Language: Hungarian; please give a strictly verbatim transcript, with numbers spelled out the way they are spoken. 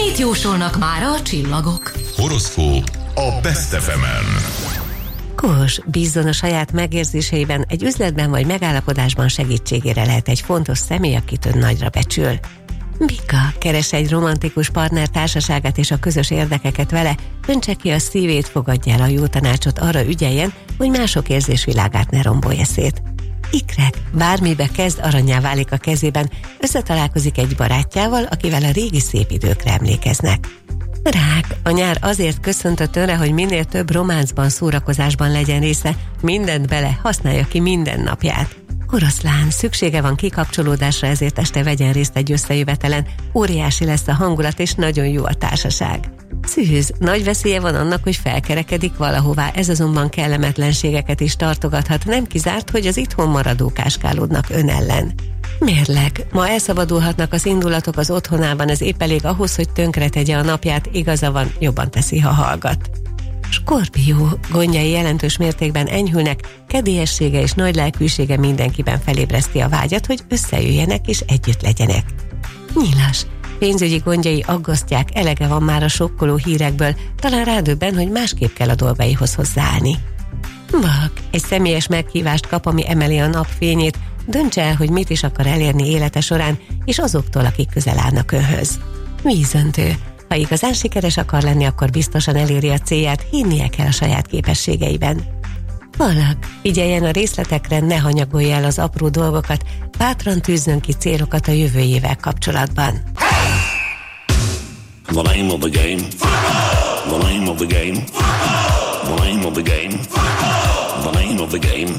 Mit jósolnak mára a csillagok? Horoszkóp a Best ef emen. Kós, bízzon a saját megérzéseiben, egy üzletben vagy megállapodásban segítségére lehet egy fontos személy, akit ön nagyra becsül. Bika, keres egy romantikus partner társaságát és a közös érdekeket vele, öntse ki a szívét, fogadja el a jó tanácsot, arra ügyeljen, hogy mások érzésvilágát ne rombolja szét. Ikrek, bármibe kezd, aranyá válik a kezében, összetalálkozik egy barátjával, akivel a régi szép időkre emlékeznek. Rák, a nyár azért köszöntött önre, hogy minél több románcban, szórakozásban legyen része, mindent bele, használja ki minden napját. Oroszlán, szüksége van kikapcsolódásra, ezért este vegyen részt egy összejövetelen, óriási lesz a hangulat és nagyon jó a társaság. Szűz, nagy veszélye van annak, hogy felkerekedik valahová, ez azonban kellemetlenségeket is tartogathat, nem kizárt, hogy az itthon maradók áskálódnak ön ellen. Mérleg, ma elszabadulhatnak az indulatok az otthonában, ez épp elég ahhoz, hogy tönkretegye a napját, igaza van, jobban teszi, ha hallgat. Skorpió, gondjai jelentős mértékben enyhülnek, kedélyessége és nagy lelkűsége mindenkiben felébreszti a vágyat, hogy összejöjjenek és együtt legyenek. Nyilas, pénzügyi gondjai aggasztják, elege van már a sokkoló hírekből, talán rádöbben, hogy másképp kell a dolgaihoz hozzáállni. Vak, egy személyes meghívást kap, ami emeli a nap fényét, döntse el, hogy mit is akar elérni élete során, és azoktól, akik közel állnak önhöz. Vízöntő, ha igazán sikeres akar lenni, akkor biztosan eléri a célját, hinnie kell a saját képességeiben. Valak, figyeljen a részletekre, ne hanyagolja el az apró dolgokat, bátran tűzzön ki célokat a jövőjével kapcsolatban. The name of the game. The name of the game. The name of the game. The name of the game.